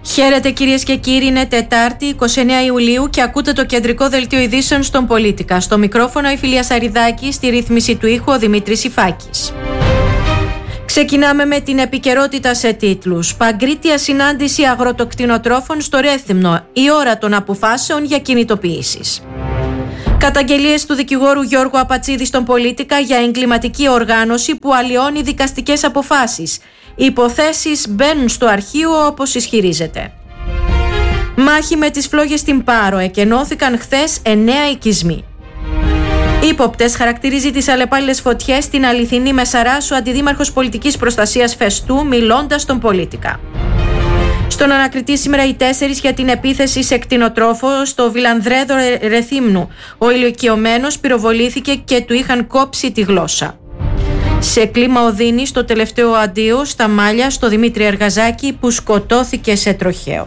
Χαίρετε κυρίες και κύριοι, είναι Τετάρτη 29 Ιουλίου και ακούτε το κεντρικό δελτίο ειδήσεων στον Πολίτικα. Στο μικρόφωνο η Φιλία Σαριδάκη, στη ρύθμιση του ήχου ο Δημήτρης Ιφάκης. Ξεκινάμε με την επικαιρότητα σε τίτλους. Παγκρίτια συνάντηση αγροτοκτηνοτρόφων στο Ρέθυμνο. Η ώρα των αποφάσεων για κινητοποιήσεις. Καταγγελίες του δικηγόρου Γιώργου Απατσίδη στον Πολίτικα για εγκληματική οργάνωση που αλλοιώνει δικαστικές αποφάσεις. Οι υποθέσεις μπαίνουν στο αρχείο όπως ισχυρίζεται. Μάχη με τις φλόγες στην Πάρο. Εκενώθηκαν χθες 9 οικισμοί. Ύποπτες χαρακτηρίζει τις αλλεπάλληλες φωτιές στην αληθινή Μεσαράσου αντιδήμαρχος πολιτικής προστασίας Φεστού, μιλώντας στον Πολίτικα. Στον ανακριτή σήμερα οι 4 για την επίθεση σε κτηνοτρόφο στο Βιλανδρέδο Ρεθύμνου. Ο ηλικιωμένος πυροβολήθηκε και του είχαν κόψει τη γλώσσα. Σε κλίμα οδύνη στο τελευταίο αντίο στα Μάλια στο Δημήτρη Εργαζάκη που σκοτώθηκε σε τροχαίο.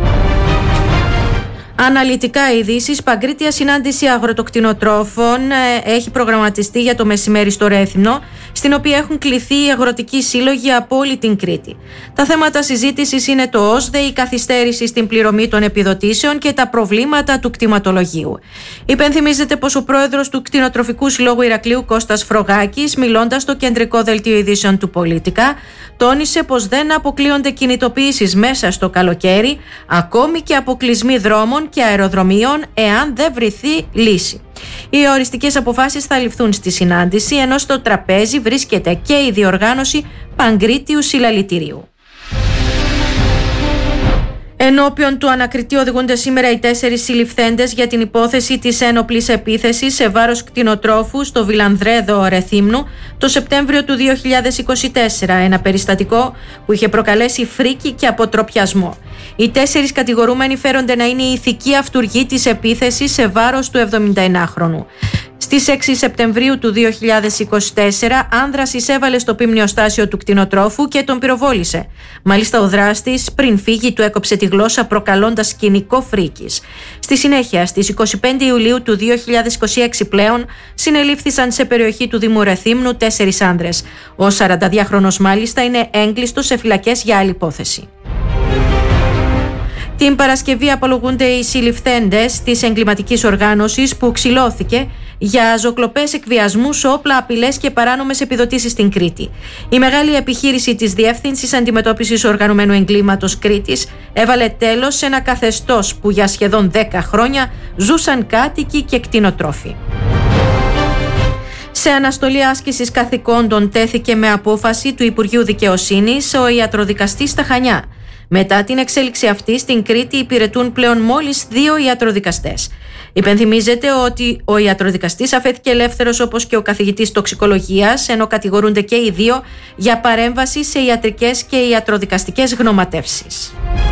Αναλυτικά ειδήσεις. Παγκρίτια συνάντηση αγροτοκτηνοτρόφων έχει προγραμματιστεί για το μεσημέρι στο Ρέθυμνο, στην οποία έχουν κληθεί οι αγροτικοί σύλλογοι από όλη την Κρήτη. Τα θέματα συζήτησης είναι το ΩΣΔΕ, η καθυστέρηση στην πληρωμή των επιδοτήσεων και τα προβλήματα του κτηματολογίου. Υπενθυμίζεται πως ο πρόεδρος του Κτηνοτροφικού Συλλόγου Ηρακλείου, Κώστας Φρογάκης, μιλώντας στο κεντρικό δελτίο ειδήσεων του Πολίτικα, τόνισε πως δεν αποκλείονται κινητοποιήσεις μέσα στο καλοκαίρι, ακόμη και αποκλεισμοί δρόμων και αεροδρομίων, εάν δεν βρεθεί λύση. Οι οριστικές αποφάσεις θα ληφθούν στη συνάντηση, ενώ στο τραπέζι βρίσκεται και η διοργάνωση Παγκρίτιου Συλλαλητηρίου. Ενώπιον του ανακριτή οδηγούνται σήμερα οι 4 συλληφθέντες για την υπόθεση της ένοπλης επίθεσης σε βάρος κτηνοτρόφου στο Βιλανδρέδο Ρεθύμνου το Σεπτέμβριο του 2024, ένα περιστατικό που είχε προκαλέσει φρίκη και αποτροπιασμό. Οι 4 κατηγορούμενοι φέρονται να είναι η ηθική αυτουργή της επίθεσης σε βάρος του 79χρονου. Στις 6 Σεπτεμβρίου του 2024, άνδρας εισέβαλε στο ποιμνιοστάσιο του κτηνοτρόφου και τον πυροβόλησε. Μάλιστα, ο δράστης πριν φύγει του έκοψε τη γλώσσα, προκαλώντας σκηνικό φρίκης. Στη συνέχεια, στις 25 Ιουλίου του 2026 πλέον, συνελήφθησαν σε περιοχή του Δήμου Ρεθύμνου 4 άνδρες. Ο 42χρονος μάλιστα είναι έγκλειστος σε φυλακές για άλλη υπόθεση. Την Παρασκευή απολογούνται οι συλληφθέντες της εγκληματικής οργάνωσης που ξυλώθηκε για ζωκλοπές, εκβιασμούς, όπλα, απειλές και παράνομες επιδοτήσεις στην Κρήτη. Η μεγάλη επιχείρηση της Διεύθυνσης Αντιμετώπισης Οργανωμένου Εγκλήματος Κρήτης έβαλε τέλος σε ένα καθεστώς που για σχεδόν 10 χρόνια ζούσαν κάτοικοι και κτηνοτρόφοι. Σε αναστολή άσκησης καθηκόντων τέθηκε με απόφαση του Υπουργείου Δικαιοσύνης ο ιατροδικαστής στα Χανιά. Μετά την εξέλιξη αυτή, στην Κρήτη υπηρετούν πλέον μόλις 2 ιατροδικαστές. Υπενθυμίζεται ότι ο ιατροδικαστής αφέθηκε ελεύθερος όπως και ο καθηγητής τοξικολογίας, ενώ κατηγορούνται και οι 2 για παρέμβαση σε ιατρικές και ιατροδικαστικές γνωματεύσεις.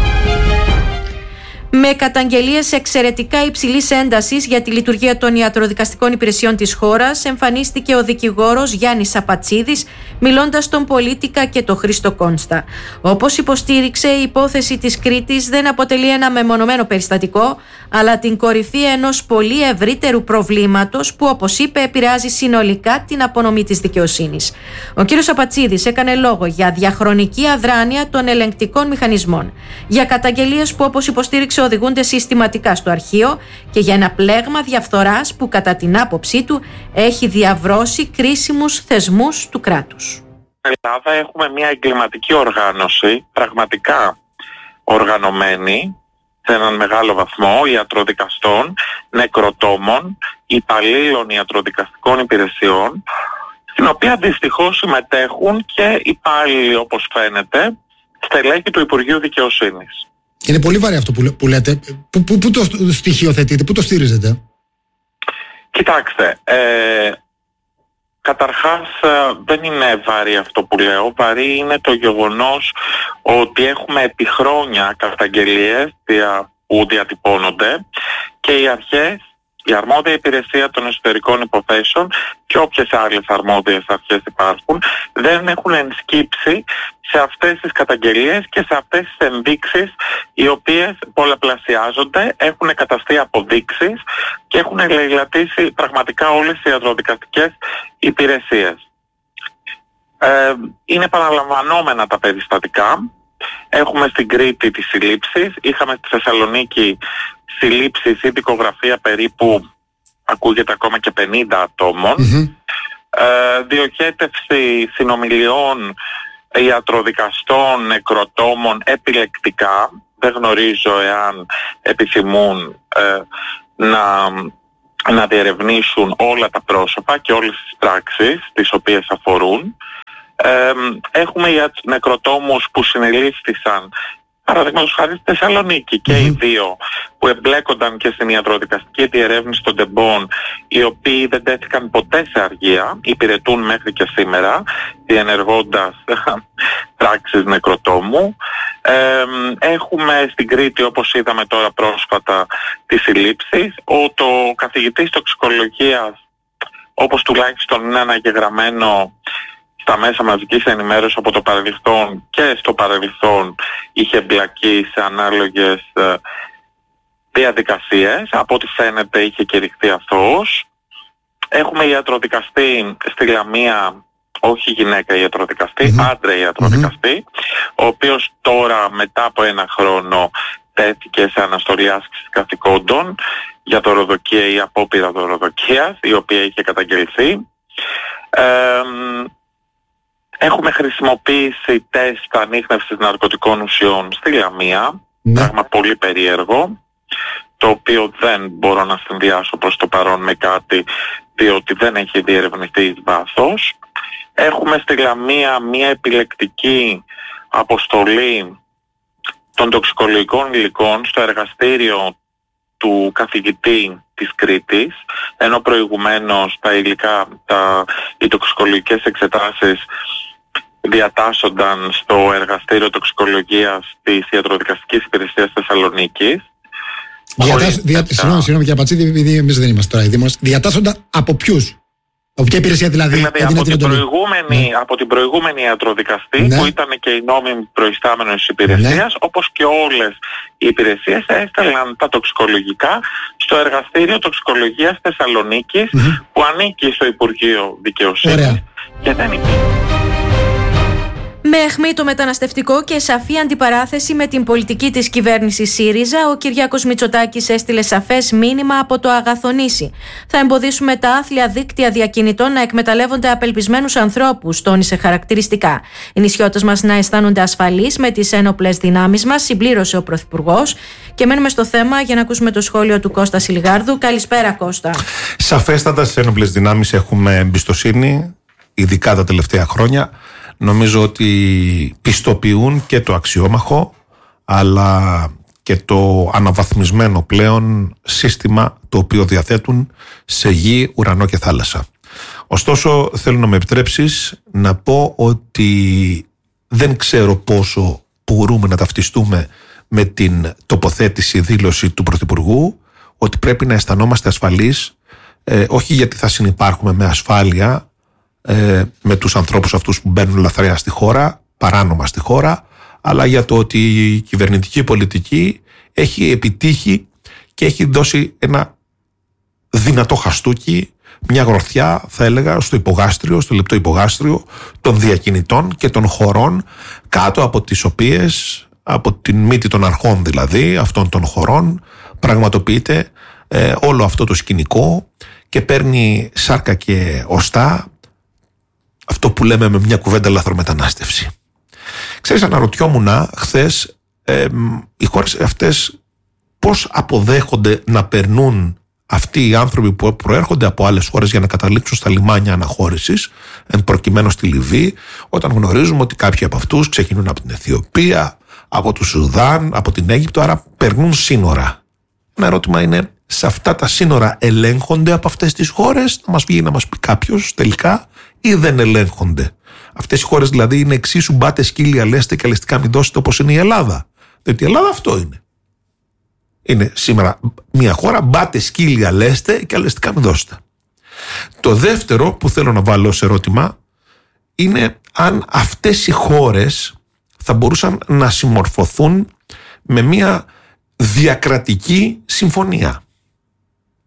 Με καταγγελίες εξαιρετικά υψηλής έντασης για τη λειτουργία των ιατροδικαστικών υπηρεσιών της χώρας, εμφανίστηκε ο δικηγόρος Γιάννης Απατσίδης, μιλώντας στον Πολίτικα και τον Χρήστο Κόνστα. Όπως υποστήριξε, η υπόθεση της Κρήτης δεν αποτελεί ένα μεμονωμένο περιστατικό, αλλά την κορυφή ενός πολύ ευρύτερου προβλήματος που, όπως είπε, επηρεάζει συνολικά την απονομή της δικαιοσύνης. Ο κ. Απατσίδης έκανε λόγο για διαχρονική αδράνεια των ελεγκτικών μηχανισμών, για καταγγελίες που, όπως υποστήριξε, οδηγούνται συστηματικά στο αρχείο και για ένα πλέγμα διαφθοράς που, κατά την άποψή του, έχει διαβρώσει κρίσιμους θεσμούς του κράτους. Στην Ελλάδα έχουμε μια εγκληματική οργάνωση, πραγματικά οργανωμένη, σε έναν μεγάλο βαθμό, ιατροδικαστών, νεκροτόμων, υπαλλήλων ιατροδικαστικών υπηρεσιών, στην οποία δυστυχώς συμμετέχουν και υπάλληλοι, όπως φαίνεται, στελέχη του Υπουργείου Δικαιοσύνης. Είναι πολύ βαρύ αυτό που λέτε. Πού το στοιχειοθετείτε, πού το στηρίζετε? Κοιτάξτε, καταρχάς δεν είναι βαρύ αυτό που λέω. Βαρύ είναι το γεγονός ότι έχουμε επί χρόνια καταγγελίες που διατυπώνονται και οι αρχές, η αρμόδια υπηρεσία των εσωτερικών υποθέσεων και όποιες άλλες αρμόδιες αρχές υπάρχουν δεν έχουν ενσκύψει σε αυτές τις καταγγελίες και σε αυτές τις ενδείξεις, οι οποίες πολλαπλασιάζονται, έχουν καταστεί αποδείξεις και έχουν λαιλατήσει πραγματικά όλες οι ιατροδικαστικές υπηρεσίες. Είναι παραλαμβανόμενα τα περιστατικά. Έχουμε στην Κρήτη τις συλλήψεις, είχαμε στη Θεσσαλονίκη συλλήψεις ή δικογραφία περίπου, ακούγεται ακόμα και 50 ατόμων. Διοχέτευση συνομιλιών ιατροδικαστών, νεκροτόμων επιλεκτικά. Δεν γνωρίζω εάν επιθυμούν να διερευνήσουν όλα τα πρόσωπα και όλες τις πράξεις τις οποίες αφορούν. Έχουμε νεκροτόμους που συνελήφθησαν, παραδείγματος χάρη στη Θεσσαλονίκη, και οι δύο που εμπλέκονταν και στην ιατροδικαστική διερεύνηση των τεμπών, οι οποίοι δεν τέθηκαν ποτέ σε αργία, υπηρετούν μέχρι και σήμερα, διενεργώντας πράξεις νεκροτόμου. Έχουμε στην Κρήτη, όπως είδαμε τώρα πρόσφατα, τις συλλήψεις. Το καθηγητής τοξικολογίας, όπως τουλάχιστον είναι αναγεγραμμένο στα μέσα μαζικής ενημέρωσης από το παρελθόν, και στο παρελθόν είχε εμπλακεί σε ανάλογες διαδικασίες. Από ό,τι φαίνεται είχε κηρυχθεί αθώος. Έχουμε ιατροδικαστή στη Λαμία, όχι γυναίκα ιατροδικαστή, άντρα ιατροδικαστή, ο οποίος τώρα μετά από 1 χρόνο τέθηκε σε αναστολή άσκησης καθηκόντων για δωροδοκία ή απόπειρα δωροδοκίας, η οποία είχε καταγγελθεί. Έχουμε χρησιμοποιήσει τεστ ανίχνευσης ναρκωτικών ουσιών στη Λαμία, πράγμα πολύ περίεργο, το οποίο δεν μπορώ να συνδυάσω προς το παρόν με κάτι, διότι δεν έχει διερευνηθεί εις βάθος. Έχουμε στη Λαμία μια επιλεκτική αποστολή των τοξικολογικών υλικών στο εργαστήριο του καθηγητή της Κρήτης, ενώ προηγουμένως τα υλικά, οι τοξικολογικές εξετάσεις διατάσσονταν στο εργαστήριο τοξικολογίας της Ιατροδικαστικής Υπηρεσίας Θεσσαλονίκης. Συγγνώμη κύριε Πατσίδη, επειδή εμείς δεν είμαστε τώρα οι Δήμονες. Διατάσσονταν από ποιους? Από ποια υπηρεσία δηλαδή? Από την προηγούμενη ιατροδικαστή, που ήταν και η νόμιμη προϊστάμενος της υπηρεσίας, όπως και όλες οι υπηρεσίες έστελναν τα τοξικολογικά στο εργαστήριο τοξικολογίας Θεσσαλονίκης, που ανήκει στο Υπουργείο Δικαιοσύνης, και δεν υπήρχε. Με αιχμή το μεταναστευτικό και σαφή αντιπαράθεση με την πολιτική της κυβέρνησης ΣΥΡΙΖΑ, ο Κυριάκος Μητσοτάκης έστειλε σαφές μήνυμα από το αγαθονήσι. Θα εμποδίσουμε τα άθλια δίκτυα διακινητών να εκμεταλλεύονται απελπισμένους ανθρώπους, τόνισε χαρακτηριστικά. Οι νησιώτες μας να αισθάνονται ασφαλείς με τις ένοπλες δυνάμεις μας, συμπλήρωσε ο Πρωθυπουργός. Και μένουμε στο θέμα για να ακούσουμε το σχόλιο του Κώστα Σιλγάρδου. Καλησπέρα, Κώστα. Σαφέστατα στις ένοπλες δυνάμεις έχουμε εμπιστοσύνη, ειδικά τα τελευταία χρόνια. Νομίζω ότι πιστοποιούν και το αξιόμαχο, αλλά και το αναβαθμισμένο πλέον σύστημα το οποίο διαθέτουν σε γη, ουρανό και θάλασσα. Ωστόσο, θέλω να με επιτρέψεις να πω ότι δεν ξέρω πόσο μπορούμε να ταυτιστούμε με την τοποθέτηση, δήλωση του Πρωθυπουργού ότι πρέπει να αισθανόμαστε ασφαλείς, όχι γιατί θα συνυπάρχουμε με ασφάλεια με τους ανθρώπους αυτούς που μπαίνουν λαθρέα στη χώρα, παράνομα στη χώρα, αλλά για το ότι η κυβερνητική πολιτική έχει επιτύχει και έχει δώσει ένα δυνατό χαστούκι, μια γροθιά θα έλεγα στο υπογάστριο, στο λεπτό υπογάστριο των διακινητών και των χωρών κάτω από τις οποίες, από την μύτη των αρχών δηλαδή αυτών των χωρών, πραγματοποιείται όλο αυτό το σκηνικό και παίρνει σάρκα και οστά αυτό που λέμε με μια κουβέντα λαθρομετανάστευση. Ξέρεις, αναρωτιόμουν χθες οι χώρες αυτές πώς αποδέχονται να περνούν αυτοί οι άνθρωποι που προέρχονται από άλλες χώρες για να καταλήξουν στα λιμάνια αναχώρησης, εν προκειμένου στη Λιβύη, όταν γνωρίζουμε ότι κάποιοι από αυτούς ξεκινούν από την Αιθιοπία, από το Σουδάν, από την Αίγυπτο, άρα περνούν σύνορα. Ένα ερώτημα είναι, σε αυτά τα σύνορα ελέγχονται από αυτές τις χώρες? Να μας βγει να μας πει κάποιος τελικά, ή δεν ελέγχονται? Αυτές οι χώρες δηλαδή είναι εξίσου μπάτε σκύλια λέστε και αλεστικά μην δώσετε όπως είναι η Ελλάδα? Διότι η Ελλάδα αυτό είναι. Είναι σήμερα μια χώρα μπάτε σκύλια λέστε και αλεστικά μην δώσετε. Το δεύτερο που θέλω να βάλω ως ερώτημα είναι αν αυτές οι χώρες θα μπορούσαν να συμμορφωθούν με μια διακρατική συμφωνία.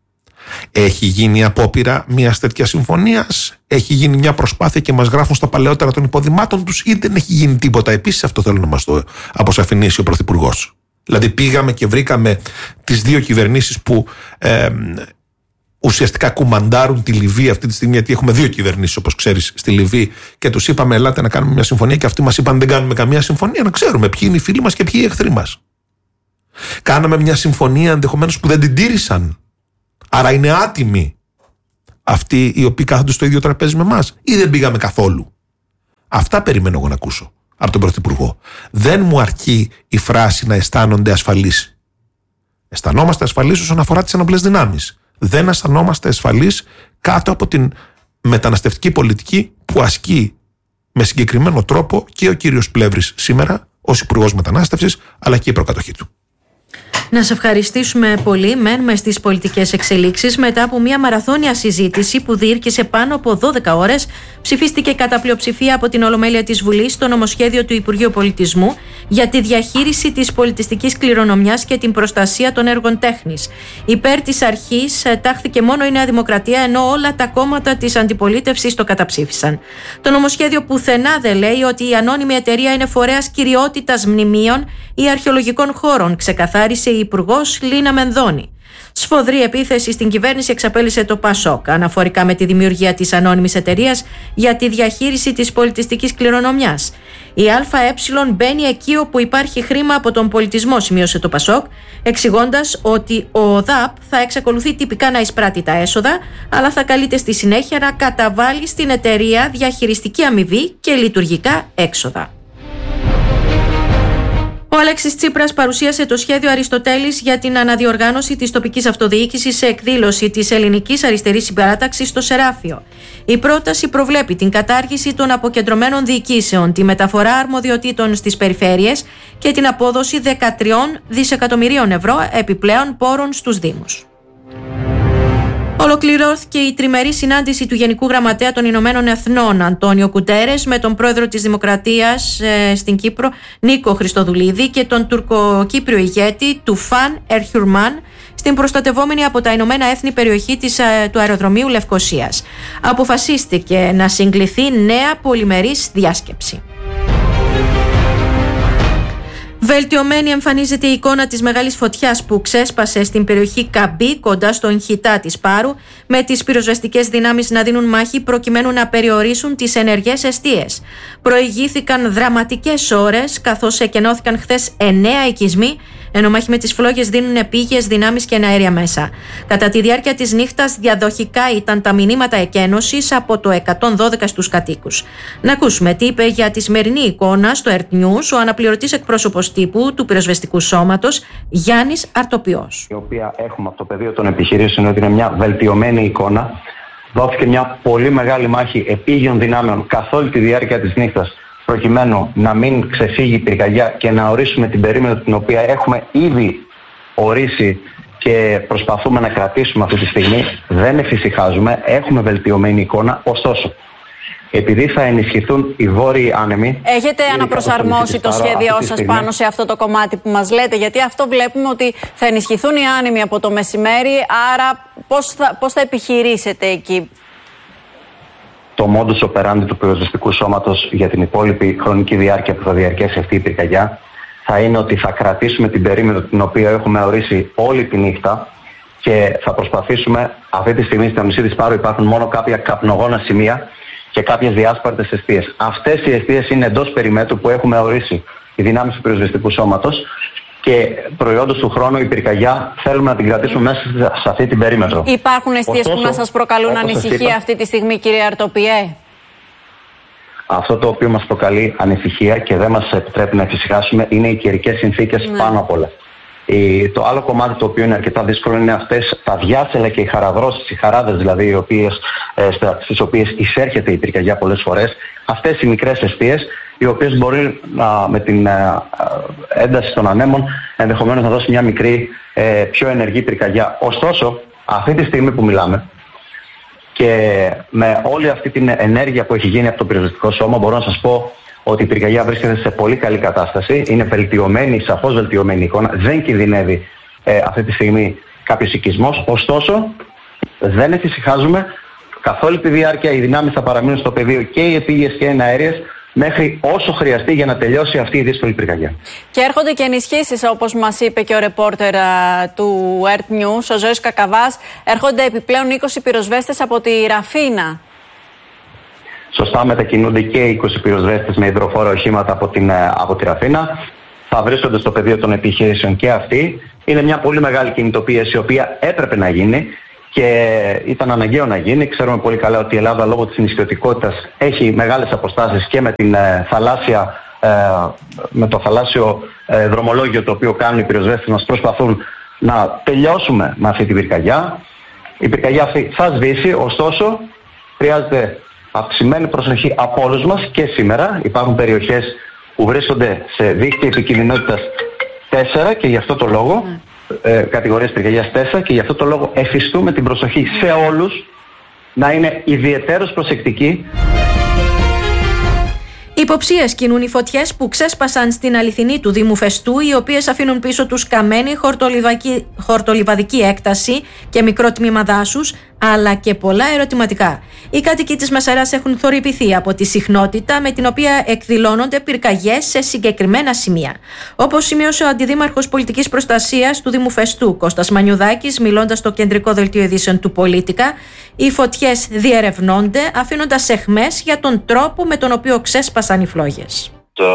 Έχει γίνει απόπειρα μιας τέτοιας συμφωνίας? Έχει γίνει μια προσπάθεια και μας γράφουν στα παλαιότερα των υποδημάτων τους, ή δεν έχει γίνει τίποτα? Επίσης αυτό θέλω να μας το αποσαφηνίσει ο Πρωθυπουργός. Δηλαδή πήγαμε και βρήκαμε τις δύο κυβερνήσεις που ουσιαστικά κουμαντάρουν τη Λιβύη αυτή τη στιγμή, γιατί έχουμε δύο κυβερνήσεις όπως ξέρεις στη Λιβύη, και τους είπαμε ελάτε να κάνουμε μια συμφωνία, και αυτοί μας είπαν δεν κάνουμε καμία συμφωνία, να ξέρουμε ποιοι είναι οι φίλοι μας και ποιοι οι εχθροί μας. Κάναμε μια συμφωνία ενδεχομένως που δεν την τήρησαν, άρα είναι άτιμοι αυτοί οι οποίοι κάθονται στο ίδιο τραπέζι με εμάς, ή δεν πήγαμε καθόλου? Αυτά περιμένω εγώ να ακούσω από τον Πρωθυπουργό. Δεν μου αρκεί η φράση να αισθάνονται ασφαλείς. Αισθανόμαστε ασφαλείς όσον αφορά τις ενόπλες δυνάμεις. Δεν αισθανόμαστε ασφαλείς κάτω από την μεταναστευτική πολιτική που ασκεί με συγκεκριμένο τρόπο και ο κύριος Πλεύρης σήμερα ως Υπουργός Μετανάστευσης, αλλά και η προκατοχή του. Να σε ευχαριστήσουμε πολύ. Μένουμε στις πολιτικές εξελίξεις. Μετά από μια μαραθώνια συζήτηση που διήρκησε πάνω από 12 ώρες, ψηφίστηκε κατά πλειοψηφία από την Ολομέλεια της Βουλής το νομοσχέδιο του Υπουργείου Πολιτισμού για τη διαχείριση της πολιτιστικής κληρονομιάς και την προστασία των έργων τέχνης. Υπέρ της αρχής τάχθηκε μόνο η Νέα Δημοκρατία, ενώ όλα τα κόμματα της αντιπολίτευσης το καταψήφισαν. Το νομοσχέδιο πουθενά δεν λέει ότι η ανώνυμη εταιρεία είναι φορέας κυριότητας μνημείων ή αρχαιολογικών χώρων, ξεκαθάρισε η Υπουργός Λίνα Μενδώνη. Σφοδρή επίθεση στην κυβέρνηση εξαπέλυσε το ΠΑΣΟΚ αναφορικά με τη δημιουργία της ανώνυμης εταιρείας για τη διαχείριση της πολιτιστικής κληρονομιάς. Η ΑΕ μπαίνει εκεί όπου υπάρχει χρήμα από τον πολιτισμό, σημείωσε το ΠΑΣΟΚ, εξηγώντας ότι ο ΟΔΑΠ θα εξακολουθεί τυπικά να εισπράττει τα έσοδα, αλλά θα καλείται στη συνέχεια να καταβάλει στην εταιρεία διαχειριστική αμοιβή και λειτουργικά έξοδα. Ο Αλέξης Τσίπρας παρουσίασε το σχέδιο Αριστοτέλης για την αναδιοργάνωση της τοπικής αυτοδιοίκησης σε εκδήλωση της Ελληνικής Αριστερής Συμπαράταξης στο Σεράφιο. Η πρόταση προβλέπει την κατάργηση των αποκεντρωμένων διοικήσεων, τη μεταφορά αρμοδιοτήτων στις περιφέρειες και την απόδοση 13 δισεκατομμυρίων ευρώ επιπλέον πόρων στους Δήμους. Ολοκληρώθηκε η τριμερή συνάντηση του Γενικού Γραμματέα των Ηνωμένων Εθνών Αντώνιο Κουτέρες με τον πρόεδρο της Δημοκρατίας στην Κύπρο Νίκο Χριστοδουλίδη και τον τουρκοκύπριο ηγέτη Τουφάν Ερχιουρμάν στην προστατευόμενη από τα Ηνωμένα Έθνη περιοχή του αεροδρομίου Λευκωσίας. Αποφασίστηκε να συγκληθεί νέα πολυμερής διάσκεψη. Βελτιωμένη εμφανίζεται η εικόνα της μεγάλης φωτιάς που ξέσπασε στην περιοχή Καμπή κοντά στον Χιτά της Πάρου, με τις πυροσβεστικές δυνάμεις να δίνουν μάχη προκειμένου να περιορίσουν τις ενεργές εστίες. Προηγήθηκαν δραματικές ώρες καθώς εκενώθηκαν χθες 9 οικισμοί, ενώ μάχη με τις φλόγες δίνουν επίγειες δυνάμεις και αέρια μέσα. Κατά τη διάρκεια της νύχτας διαδοχικά ήταν τα μηνύματα εκένωσης από το 112 στους κατοίκους. Να ακούσουμε τι είπε για τη σημερινή εικόνα στο Earth News ο αναπληρωτής εκπρόσωπος τύπου του πυροσβεστικού σώματος Γιάννης Αρτοπιός. Η οποία έχουμε από το πεδίο των επιχειρήσεων είναι ότι είναι μια βελτιωμένη εικόνα. Δόθηκε μια πολύ μεγάλη μάχη επίγειων δυνάμεων καθ' όλη τη διάρκεια της νύχτας, προκειμένου να μην ξεφύγει η πυρκαγιά και να ορίσουμε την περίμετρο την οποία έχουμε ήδη ορίσει και προσπαθούμε να κρατήσουμε αυτή τη στιγμή. Δεν εφησυχάζουμε, έχουμε βελτιωμένη εικόνα, ωστόσο επειδή θα ενισχυθούν οι βόρειοι άνεμοι. Έχετε αναπροσαρμόσει το σχέδιό σας πάνω σε αυτό το κομμάτι που μας λέτε? Γιατί αυτό βλέπουμε ότι θα ενισχυθούν οι άνεμοι από το μεσημέρι, άρα πώς θα επιχειρήσετε εκεί? Το modus operandi του πυροσβεστικού σώματος για την υπόλοιπη χρονική διάρκεια που θα διαρκέσει αυτή η πυρκαγιά θα είναι ότι θα κρατήσουμε την περίμετρο την οποία έχουμε ορίσει όλη τη νύχτα και θα προσπαθήσουμε. Αυτή τη στιγμή στο νησί της Πάρου υπάρχουν μόνο κάποια καπνογόνα σημεία και κάποιες διάσπαρτες εστίες. Αυτές οι εστίες είναι εντός περιμέτρου που έχουμε ορίσει οι δυνάμεις του πυροσβεστικού σώματος και προϊόντος του χρόνου η πυρκαγιά θέλουμε να την κρατήσουμε μέσα σε αυτή την περίμετρο. Υπάρχουν εστίες που να σας προκαλούν ανησυχία αυτή τη στιγμή, κύριε Αρτοπιέ? Αυτό το οποίο μας προκαλεί ανησυχία και δεν μας επιτρέπει να εφησυχάσουμε είναι οι καιρικές συνθήκες πάνω απ' όλα. Το άλλο κομμάτι το οποίο είναι αρκετά δύσκολο είναι αυτές τα διάσελα και οι χαραδρώσεις, οι χαράδες δηλαδή, στις οποίες εισέρχεται η πυρκαγιά πολλές φορές. Αυτές οι μικρές εστίες, οι οποίες μπορεί με την ένταση των ανέμων ενδεχομένως να δώσει μια μικρή πιο ενεργή πυρκαγιά. Ωστόσο, αυτή τη στιγμή που μιλάμε και με όλη αυτή την ενέργεια που έχει γίνει από το πυροσβεστικό σώμα, μπορώ να σας πω ότι η πυρκαγιά βρίσκεται σε πολύ καλή κατάσταση. Είναι βελτιωμένη, σαφώς βελτιωμένη εικόνα. Δεν κινδυνεύει αυτή τη στιγμή κάποιος οικισμός. Ωστόσο, δεν εφησυχάζουμε. Καθ' όλη τη διάρκεια οι δυνάμεις θα παραμείνουν στο πεδίο, και οι επίγειες και οι εναέριες, μέχρι όσο χρειαστεί για να τελειώσει αυτή η δύσκολη πυρκαγιά. Και έρχονται και ενισχύσεις, όπως μας είπε και ο ρεπόρτερ του Earth News, ο Ζώης Κακαβάς. Έρχονται επιπλέον 20 πυροσβέστες από τη Ραφίνα. Σωστά, μετακινούνται και 20 πυροσβέστες με υδροφόρα οχήματα από τη Ραφίνα. Θα βρίσκονται στο πεδίο των επιχειρήσεων και αυτοί. Είναι μια πολύ μεγάλη κινητοποίηση, η οποία έπρεπε να γίνει και ήταν αναγκαίο να γίνει. Ξέρουμε πολύ καλά ότι η Ελλάδα, λόγω της νησιωτικότητας, έχει μεγάλες αποστάσεις και με το θαλάσσιο δρομολόγιο το οποίο κάνουν οι πυροσβέστες μας. Προσπαθούν να τελειώσουμε με αυτή την πυρκαγιά. Η πυρκαγιά αυτή θα σβήσει, ωστόσο χρειάζεται αυξημένη προσοχή από όλους μας και σήμερα. Υπάρχουν περιοχές που βρίσκονται σε δίκτυο επικινδυνότητας 4 και γι' αυτό το λόγο, κατηγορίες πυρκαγιάς 4, και γι' αυτό το λόγο εφιστούμε την προσοχή σε όλους να είναι ιδιαιτέρως προσεκτικοί. Υποψίες κινούν οι φωτιές που ξέσπασαν στην αληθινή του Δήμου Φεστού, οι οποίες αφήνουν πίσω τους καμένη χορτολιβαδική έκταση και μικρό τμήμα δάσους, αλλά και πολλά ερωτηματικά. Οι κάτοικοι της Μασαράς έχουν θορυβηθεί από τη συχνότητα με την οποία εκδηλώνονται πυρκαγιές σε συγκεκριμένα σημεία. Όπως σημείωσε ο Αντιδήμαρχος Πολιτικής Προστασίας του Δήμου Φεστού, Κώστας Μανιουδάκης, μιλώντας στο κεντρικό δελτίο ειδήσεων του Πολίτικα, οι φωτιές διερευνώνται, αφήνοντας αιχμές για τον τρόπο με τον οποίο ξέσπασαν οι φλόγες.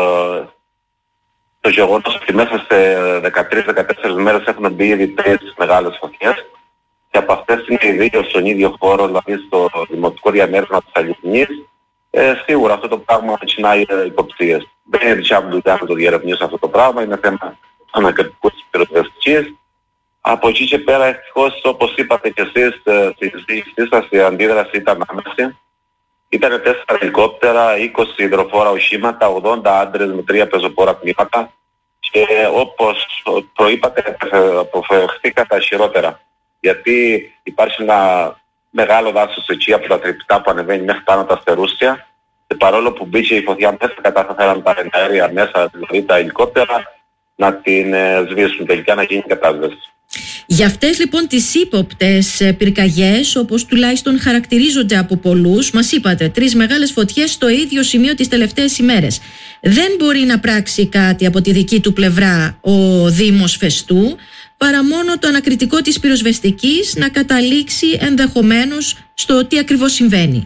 Το γεγονός ότι μέσα σε 13-14 μέρες έχουν μπει ήδη 3 μεγάλες φωτιές, και από αυτές είναι οι 2 στον ίδιο χώρο, δηλαδή στο δημοτικό διαμέρισμα της Αληθινής, σίγουρα αυτό το πράγμα ξεκινάει υποψίες. Δεν είναι δικιά μου δουλειά να το διερευνήσω αυτό το πράγμα, είναι θέμα ανακριτικού της πυροσβεστικής. Από εκεί και πέρα, ευτυχώς, όπως είπατε και εσείς στη συζήτησή σας, η αντίδραση ήταν άμεση. Ήταν 4 ελικόπτερα, 20 υδροφόρα οχήματα, 80 άντρες με 3 πεζοπόρα τμήματα, και όπως προείπατε, αποφευχθήκαν τα χειρότερα. Γιατί υπάρχει ένα μεγάλο δάσος εκεί από τα Τριπτά που ανεβαίνει μέχρι πάνω τα Αστερούσια, και παρόλο που μπήκε η φωτιά μέσα, κατάφεραν τα εναέρια μέσα, δηλαδή τα ελικόπτερα, να την σβήσουν, τελικά να γίνει κατάσβεση. Για αυτές λοιπόν τις ύποπτες πυρκαγιές, όπως τουλάχιστον χαρακτηρίζονται από πολλούς, μας είπατε, 3 μεγάλες φωτιές στο ίδιο σημείο τις τελευταίες ημέρες. Δεν μπορεί να πράξει κάτι από τη δική του πλευρά ο Δήμος Φεστού, παρά μόνο το ανακριτικό της πυροσβεστικής να καταλήξει ενδεχομένως στο τι ακριβώς συμβαίνει.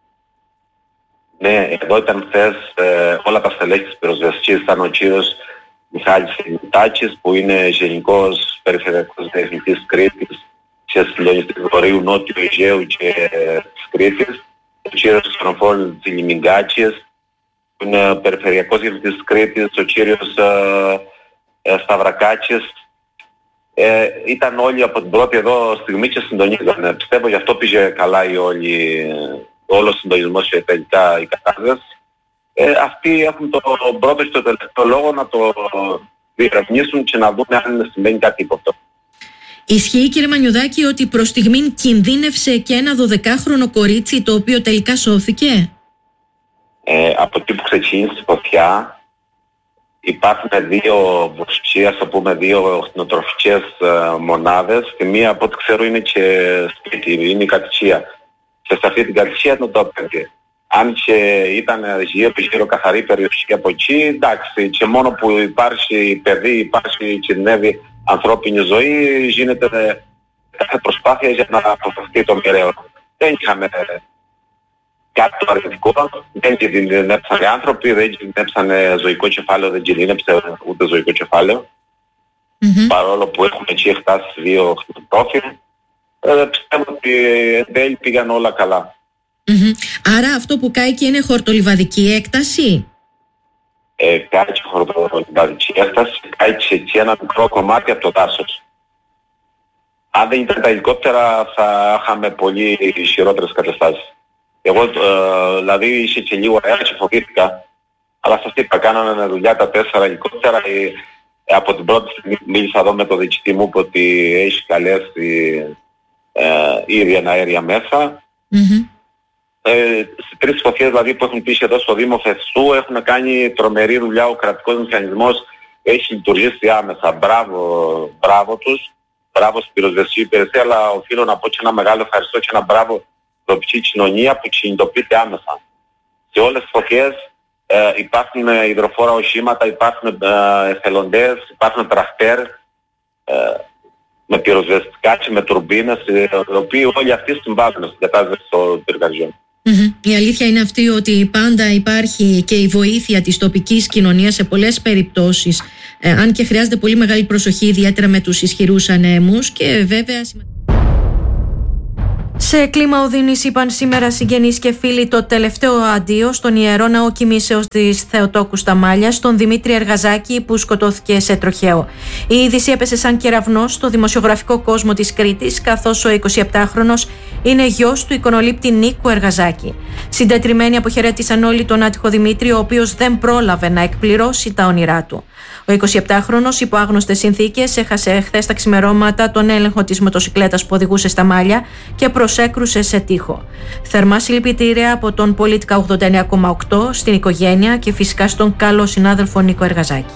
Ναι, εδώ ήταν χθες όλα τα στελέχη της πυροσβεστικής. Ήταν ο κύριος Μιχάλης Μητάκης, που είναι γενικός περιφερειακός διευθυντής Κρήτης και συντονιστής Βορείου Νότιου Αιγαίου και της Κρήτης, ο κύριος Χρυσοφόρου Τσιλιμιγκάκης, που είναι περιφερειακός διευθυντής της Κρήτης, ο κύριος Σταυρακάκης. Ήταν όλοι από την πρώτη εδώ στιγμή και συντονίζανε. Πιστεύω γι' αυτό πήγε καλά όλο ο συντονισμός και τελικά η κατάσταση. Αυτοί έχουν το πρώτο και το τελευταίο λόγο να το διερευνήσουν και να δούμε αν σημαίνει κάτι ύποπτο. Ισχύει, κύριε Μανιουδάκη, ότι προς στιγμήν κινδύνευσε και ένα 12χρονο κορίτσι, το οποίο τελικά σώθηκε? Από εκεί που ξεκίνησε η φωτιά υπάρχουν 2 βοσκίες, θα πούμε 2 κτηνοτροφικές μονάδες, και μία από ό,τι ξέρω είναι και σπίτι, είναι η κατοικία. Και σε αυτή την κατοικία είναι το παιδί. Αν και ήταν γύρω καθαρή περιοχή από εκεί, εντάξει, και μόνο που υπάρχει παιδί, υπάρχει, κινδυνεύει ανθρώπινη ζωή, γίνεται κάθε προσπάθεια για να αποφευθεί το μοιραίο. Δεν είχαμε κάτι το αρνητικό, δεν κινδυνεύσαν οι άνθρωποι, δεν κινδυνεύσαν ζωικό κεφάλαιο, δεν κινδύνευσε ούτε ζωικό κεφάλαιο. Παρόλο που έχουμε εκεί εκτάσεις 2 κτηνοτρόφοι, πιστεύω ότι εν τέλει πήγαν όλα καλά. Άρα αυτό που κάηκε είναι χορτολιβαδική έκταση? Κάηκε χορτολιβαδική έκταση, κάηκε εκεί ένα μικρό κομμάτι από το δάσος. Αν δεν ήταν τα ελικόπτερα θα είχαμε πολύ χειρότερες καταστάσεις. Εγώ δηλαδή είχε και λίγο αέρα και φοβήθηκα, αλλά σας είπα, κάνανε δουλειά τα 4 ελικόπτερα. Από την πρώτη στιγμή μίλησα εδώ με το διοικητή μου ότι έχει καλέσει ήδη ένα αέρια μέσα. Στις 3 φωτιές δηλαδή που έχουν πήσει εδώ στο Δήμο Φεστού έχουν κάνει τρομερή δουλειά. Ο κρατικός μηχανισμός έχει λειτουργήσει άμεσα. Μπράβο τους. μπράβο στην πυροσβεστική υπηρεσία, αλλά οφείλω να πω και ένα μεγάλο ευχαριστώ και ένα μπράβο στην τοπική κοινωνία που κινητοποιείται άμεσα. Σε όλες τις φωτιές υπάρχουν υδροφόρα οχήματα, υπάρχουν εθελοντές, υπάρχουν τραχτέρ με πυροσβεστικά και με τουρμπίνες, οι οποίοι όλοι αυτοί συμβάλλουν στην κατάσταση των πυρκαγιών. Η αλήθεια είναι αυτή ότι πάντα υπάρχει και η βοήθεια της τοπικής κοινωνίας σε πολλές περιπτώσεις, αν και χρειάζεται πολύ μεγάλη προσοχή, ιδιαίτερα με τους ισχυρούς ανέμους και βέβαια... Σε κλίμα οδύνης είπαν σήμερα συγγενείς και φίλοι το τελευταίο αντίο στον Ιερό Ναό Κοιμήσεως της Θεοτόκου στα Μάλια, στον Δημήτρη Εργαζάκη που σκοτώθηκε σε τροχαίο. Η είδηση έπεσε σαν κεραυνός στο δημοσιογραφικό κόσμο της Κρήτης, καθώς ο 27χρονος είναι γιος του εικονολήπτη Νίκου Εργαζάκη. Συντετριμμένοι αποχαιρέτησαν όλοι τον άτυχο Δημήτρη, ο οποίος δεν πρόλαβε να εκπληρώσει τα όνειρά του. Ο 27χρονος, υπό άγνωστες συνθήκες, έχασε χθες τα ξημερώματα τον έλεγχο της μοτοσικλέτας που οδηγούσε στα Μάλια και προσέκρουσε σε τοίχο. Θερμά συλληπιτήρια από τον Πολίτικα 89,8 στην οικογένεια και φυσικά στον καλό συνάδελφο Νίκο Εργαζάκη.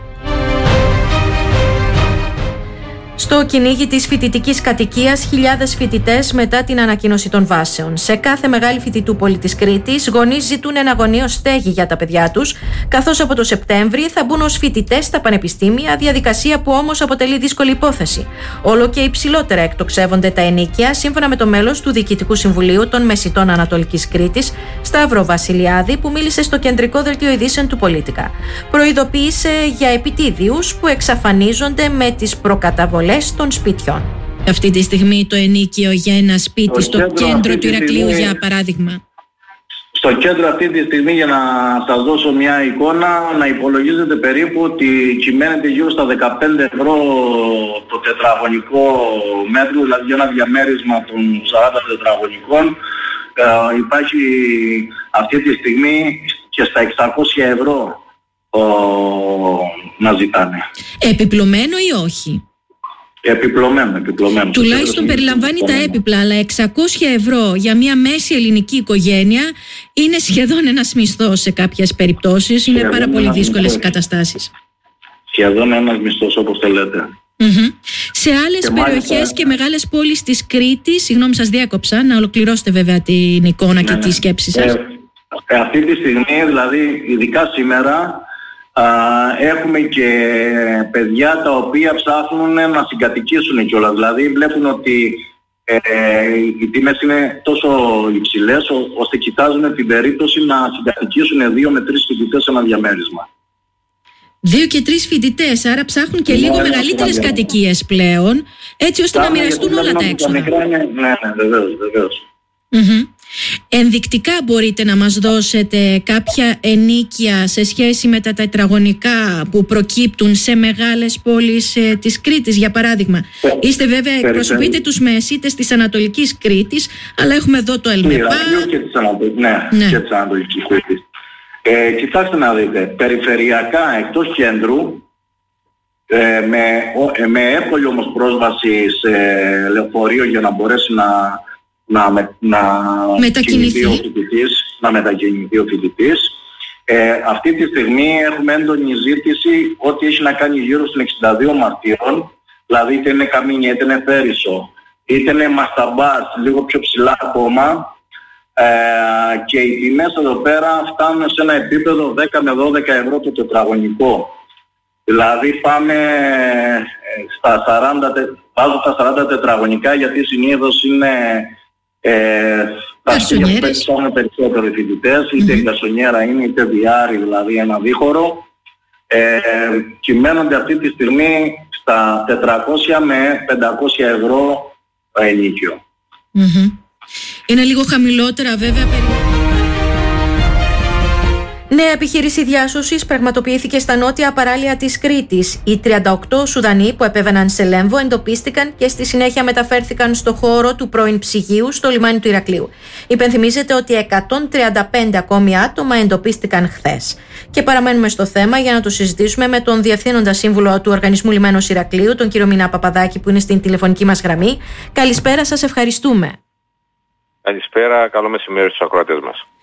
Στο κυνήγι της φοιτητικής κατοικίας, χιλιάδες φοιτητές μετά την ανακοίνωση των βάσεων. Σε κάθε μεγάλη φοιτητούπολη της Κρήτης, γονείς ζητούν εναγωνίως στέγη για τα παιδιά τους, καθώς από το Σεπτέμβρη θα μπουν ως φοιτητές στα πανεπιστήμια, διαδικασία που όμως αποτελεί δύσκολη υπόθεση. Όλο και υψηλότερα εκτοξεύονται τα ενοίκια, σύμφωνα με το μέλος του Διοικητικού Συμβουλίου των Μεσιτών Ανατολικής Κρήτης, Σταύρο Βασιλιάδη, που μίλησε στο κεντρικό δελτίο ειδήσεων του Πολίτικα. Προειδοποίησε για επιτίδιους που εξαφανίζονται με τις προκαταβολές των σπιτιών. Αυτή τη στιγμή το ενοίκιο για ένα σπίτι στο κέντρο του Ηρακλείου, για παράδειγμα. Στο κέντρο αυτή τη στιγμή, για να σας δώσω μια εικόνα, να υπολογίζετε περίπου ότι κυμαίνεται γύρω στα 15 ευρώ το τετραγωνικό μέτρο, δηλαδή για ένα διαμέρισμα των 40 τετραγωνικών. Υπάρχει αυτή τη στιγμή και στα 600 ευρώ να ζητάνε. Επιπλωμένο ή όχι? Επιπλωμένο. Τουλάχιστον περιλαμβάνει τα έπιπλα, αλλά 600 ευρώ για μια μέση ελληνική οικογένεια είναι σχεδόν ένας μισθός σε κάποιες περιπτώσεις. Είναι πάρα πολύ δύσκολες οι καταστάσεις. Σχεδόν ένας μισθός, όπως το λέτε. Σε άλλες περιοχές και μεγάλες πόλεις της Κρήτης, συγγνώμη σας διάκοψα, να ολοκληρώσετε βέβαια την εικόνα και τη σκέψη σας. Αυτή τη στιγμή, δηλαδή ειδικά σήμερα, έχουμε και παιδιά τα οποία ψάχνουν να συγκατοικήσουν κιόλας. Δηλαδή βλέπουν ότι οι τιμές είναι τόσο υψηλές ώστε κοιτάζουν την περίπτωση να συγκατοικήσουν 2 με 3 φοιτητές σε ένα διαμέρισμα. 2 και 3 φοιτητές, άρα ψάχνουν και λίγο μεγαλύτερες κατοικίες πλέον, έτσι ώστε να μοιραστούν όλα τα έξοδα. Ναι, βεβαίως. Ενδεικτικά μπορείτε να μας δώσετε κάποια ενοίκια σε σχέση με τα τετραγωνικά που προκύπτουν σε μεγάλες πόλεις της Κρήτης, για παράδειγμα? Είστε βέβαια, εκπροσωπείτε τους μεσίτες της Ανατολικής Κρήτης, αλλά έχουμε εδώ το ΕΛΜΕΠΑ και της Ανατολικής Κρήτης. Κοιτάξτε να δείτε, περιφερειακά εκτός κέντρου, με εύκολη όμως πρόσβαση σε λεωφορείο για να μπορέσει να μετακινηθεί ο φοιτητής. Αυτή τη στιγμή έχουμε έντονη ζήτηση ό,τι έχει να κάνει γύρω στην 62 Μαρτίων, δηλαδή είτε είναι Καμίνια, είτε είναι Πέρισο, είτε είναι Μασταμπάς, λίγο πιο ψηλά ακόμα, και οι τιμές εδώ πέρα φτάνουν σε ένα επίπεδο 10 με 12 ευρώ το τετραγωνικό. Δηλαδή πάμε στα 40 τετραγωνικά, γιατί συνήθως είναι υπάρχουν περισσότεροι φοιτητές, είτε γκασονιέρα είναι είτε διάρρη, δηλαδή ένα δίχωρο. Κυμαίνονται αυτή τη στιγμή στα 400 με 500 ευρώ ενοίκιο. Είναι λίγο χαμηλότερα βέβαια. Νέα επιχείρηση διάσωσης πραγματοποιήθηκε στα νότια παράλια της Κρήτης. Οι 38 Σουδανοί που επέβαιναν σε Λέμβο εντοπίστηκαν και στη συνέχεια μεταφέρθηκαν στο χώρο του πρώην ψυγείου στο λιμάνι του Ηρακλείου. Υπενθυμίζεται ότι 135 ακόμη άτομα εντοπίστηκαν χθες. Και παραμένουμε στο θέμα για να το συζητήσουμε με τον Διευθύνοντα Σύμβουλο του Οργανισμού Λιμένος Ηρακλείου, τον κύριο Μινά Παπαδάκη, που είναι στην τηλεφωνική μας γραμμή. Καλησπέρα σας, ευχαριστούμε. Καλησπέρα, καλό μεσημέρι στους ακροατές μας.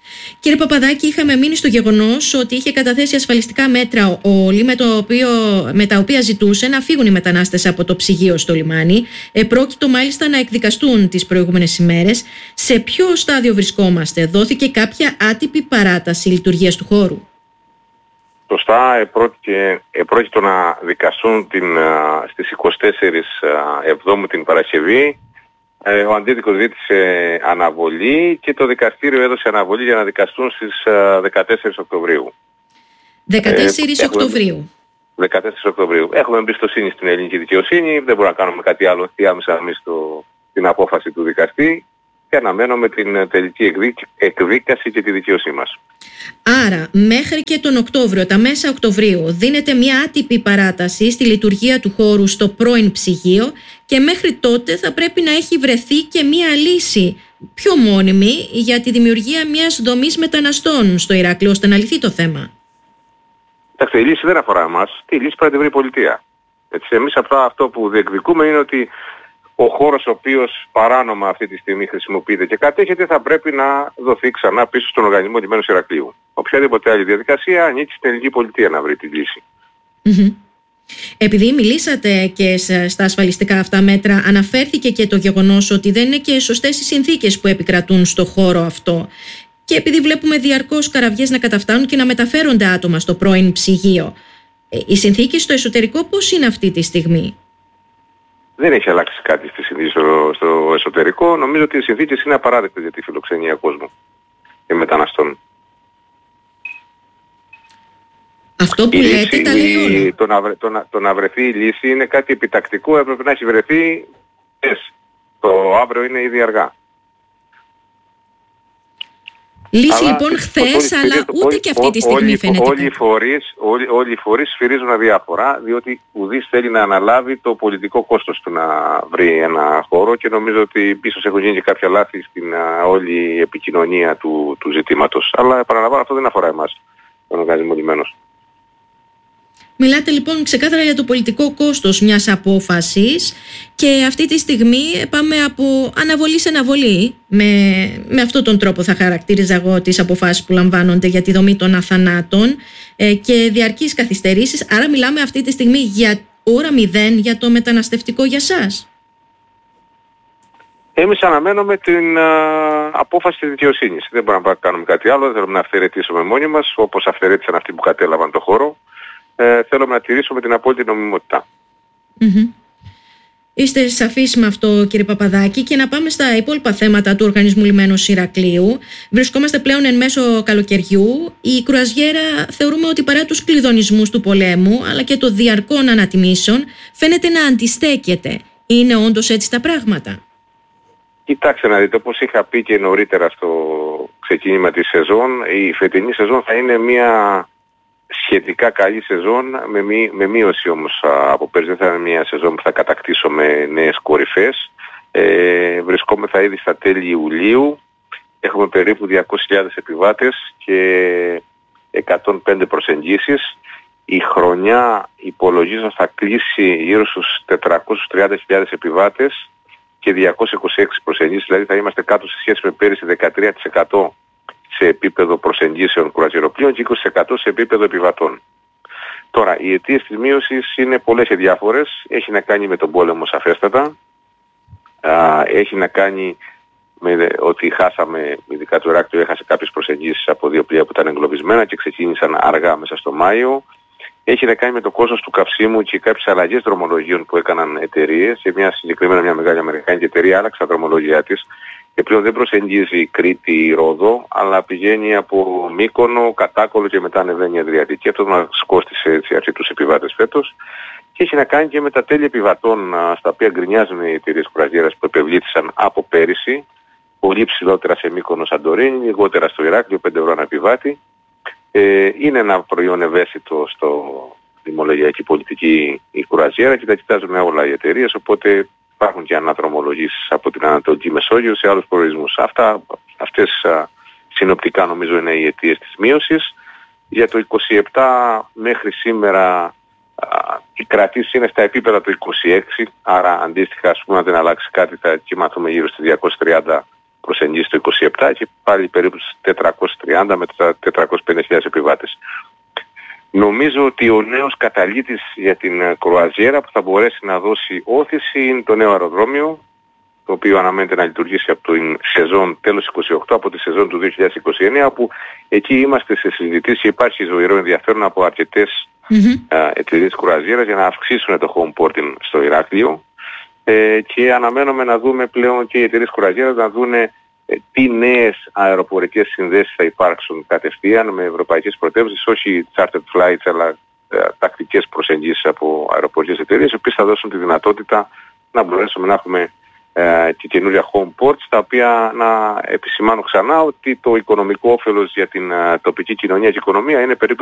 Κύριε Παπαδάκη, είχαμε μείνει στο γεγονός ότι είχε καταθέσει ασφαλιστικά μέτρα ο ΟΛΗ με τα οποία ζητούσε να φύγουν οι μετανάστες από το ψυγείο στο λιμάνι. Πρόκειτο μάλιστα να εκδικαστούν τις προηγούμενες ημέρες. Σε ποιο στάδιο βρισκόμαστε? Δόθηκε κάποια άτυπη παράταση λειτουργίας του χώρου? Σωστά, επρόκειτο να δικαστούν στις 24 Εβδόμου την Παρασκευή. Ο αντίδικος ζήτησε αναβολή και το δικαστήριο έδωσε αναβολή για να δικαστούν στις 14 Οκτωβρίου. 14 Οκτωβρίου. 14 Οκτωβρίου. Έχουμε εμπιστοσύνη στην ελληνική δικαιοσύνη, δεν μπορούμε να κάνουμε κάτι άλλο άμεσα εμείς την απόφαση του δικαστή και αναμένουμε την τελική εκδίκαση και τη δικαιοσύνη μας. Άρα, μέχρι και τον Οκτώβριο, τα μέσα Οκτωβρίου, δίνεται μια άτυπη παράταση στη λειτουργία του χώρου στο πρώην ψυγείο και μέχρι τότε θα πρέπει να έχει βρεθεί και μια λύση πιο μόνιμη για τη δημιουργία μιας δομής μεταναστών στο Ηράκλειο, ώστε να λυθεί το θέμα. Κοιτάξτε, η λύση δεν αφορά εμάς, τη λύση πρέπει να την βρει η πολιτεία. Εμείς αυτό που διεκδικούμε είναι ότι ο χώρος ο οποίος παράνομα αυτή τη στιγμή χρησιμοποιείται και κατέχεται θα πρέπει να δοθεί ξανά πίσω στον Οργανισμό Λιμένους Ηρακλείου. Οποιαδήποτε άλλη διαδικασία ανήκει στην ελληνική πολιτεία να βρει τη λύση. Επειδή μιλήσατε και στα ασφαλιστικά αυτά μέτρα, αναφέρθηκε και το γεγονός ότι δεν είναι και σωστές οι συνθήκες που επικρατούν στο χώρο αυτό. Και επειδή βλέπουμε διαρκώς καραβιές να καταφτάνουν και να μεταφέρονται άτομα στο πρώην ψυγείο, οι συνθήκες στο εσωτερικό πώς είναι αυτή τη στιγμή? Δεν έχει αλλάξει κάτι στη συνθήκη στο εσωτερικό. Νομίζω ότι οι συνθήκες είναι απαράδεκτες για τη φιλοξενία κόσμου και μεταναστών. Αυτό που λέτε τα λέει όλα. Το να βρεθεί η λύση είναι κάτι επιτακτικό, έπρεπε να έχει βρεθεί. Το αύριο είναι ήδη αργά. Λύση λοιπόν χθες, αλλά ούτε και αυτή τη στιγμή φαίνεται. Όλοι οι φορείς σφυρίζουν αδιάφορα, διότι ουδής θέλει να αναλάβει το πολιτικό κόστος του να βρει ένα χώρο και νομίζω ότι ίσως έχουν γίνει και κάποια λάθη στην όλη επικοινωνία του ζητήματος. Αλλά επαναλαμβάνω, αυτό δεν αφορά εμάς, τον Οργανισμό Λιμένος. Μιλάτε λοιπόν ξεκάθαρα για το πολιτικό κόστος μιας απόφασης και αυτή τη στιγμή πάμε από αναβολή σε αναβολή. Με αυτόν τον τρόπο θα χαρακτήριζα εγώ τις αποφάσεις που λαμβάνονται για τη δομή των αθανάτων και διαρκείς καθυστερήσεις. Άρα μιλάμε αυτή τη στιγμή για ώρα 0 για το μεταναστευτικό για σας. Εμείς αναμένουμε την απόφαση της δικαιοσύνης. Δεν μπορούμε να κάνουμε κάτι άλλο, δεν θέλουμε να αυθαιρετήσουμε μόνοι μας όπως αυθαιρέτησαν αυτοί που κατέλαβαν το χώρο. Θέλουμε να τηρήσουμε την απόλυτη νομιμότητα. Είστε σαφείς με αυτό, κύριε Παπαδάκη, και να πάμε στα υπόλοιπα θέματα του Οργανισμού Λιμένους Ηρακλείου. Βρισκόμαστε πλέον εν μέσω καλοκαιριού. Η κρουαζιέρα θεωρούμε ότι παρά τους κλειδονισμούς του πολέμου αλλά και των διαρκών ανατιμήσεων φαίνεται να αντιστέκεται. Είναι όντως έτσι τα πράγματα? Κοιτάξτε να δείτε, όπως είχα πει και νωρίτερα στο ξεκίνημα της σεζόν, η φετινή σεζόν θα είναι μια σχετικά καλή σεζόν, με μείωση όμως από πέρσι. Δεν θα είναι μια σεζόν που θα κατακτήσουμε νέες κορυφές. Βρισκόμεθα ήδη στα τέλη Ιουλίου, έχουμε περίπου 200.000 επιβάτες και 105 προσεγγίσεις. Η χρονιά υπολογίζω θα κλείσει γύρω στους 430.000 επιβάτες και 226 προσεγγίσεις, δηλαδή θα είμαστε κάτω σε σχέση με πέρυσι 13% σε επίπεδο προσεγγίσεων κρουαζιεροπλοίων και 20% σε επίπεδο επιβατών. Τώρα, οι αιτίες της μείωσης είναι πολλές και διάφορες. Έχει να κάνει με τον πόλεμο σαφέστατα. Έχει να κάνει με ότι χάσαμε, ειδικά το Ηράκλειο έχασε κάποιες προσεγγίσεις από δύο πλοία που ήταν εγκλωβισμένα και ξεκίνησαν αργά μέσα στο Μάιο. Έχει να κάνει με το κόστος του καυσίμου και κάποιες αλλαγές δρομολογίων που έκαναν εταιρείες. Σε μια μεγάλη αμερικάνικη εταιρεία άλλαξε τα δρομολόγια της και πλέον δεν προσεγγίζει Κρήτη ή Ρόδο, αλλά πηγαίνει από Μύκονο, Κατάκολο και μετά ανεβαίνει η Αδριατική. Αυτό μας κόστισε έτσι τους επιβάτες φέτος. Και έχει να κάνει και με τα τέλη επιβατών στα οποία γκρινιάζουν οι εταιρείες κρουαζιέρας που επευλήθησαν από πέρυσι. Πολύ ψηλότερα σε Μύκονο, Σαντορίνη, λιγότερα στο Ηράκλειο, 5 ευρώ ανά επιβάτη. Είναι ένα προϊόν ευαίσθητο στο δημολογιακή πολιτική η κρουαζιέρα και τα κοιτάζουν όλα οι εταιρείες, οπότε υπάρχουν και αναδρομολογήσεις από την Ανατολική Μεσόγειο σε άλλους προορισμούς. Αυτές συνοπτικά νομίζω είναι οι αιτίες της μείωσης. Για το 27 μέχρι σήμερα οι κρατήσεις είναι στα επίπεδα του 26, άρα αντίστοιχα ας πούμε αν δεν αλλάξει κάτι θα κοιμαθούμε γύρω στις 230 προσεγγίσει το 27 και πάλι περίπου στις 430 με 450.000 επιβάτες. Νομίζω ότι ο νέος καταλύτης για την κρουαζιέρα που θα μπορέσει να δώσει όθηση είναι το νέο αεροδρόμιο, το οποίο αναμένεται να λειτουργήσει από την σεζόν τέλος 28, από τη σεζόν του 2029, που εκεί είμαστε σε συζητήσεις και υπάρχει ζωηρό ενδιαφέρον από αρκετές εταιρείες κρουαζιέρας για να αυξήσουν το home porting στο Ηράκλειο, και αναμένουμε να δούμε πλέον και οι εταιρείες κρουαζιέρας να δούνε τι νέες αεροπορικές συνδέσεις θα υπάρξουν κατευθείαν με ευρωπαϊκές πρωτεύουσες, όχι chartered flights αλλά τακτικές προσεγγίσεις από αεροπορικές εταιρείες, οι οποίες θα δώσουν τη δυνατότητα να μπορέσουμε να έχουμε και καινούρια home ports, τα οποία να επισημάνω ξανά ότι το οικονομικό όφελος για την τοπική κοινωνία και οικονομία είναι περίπου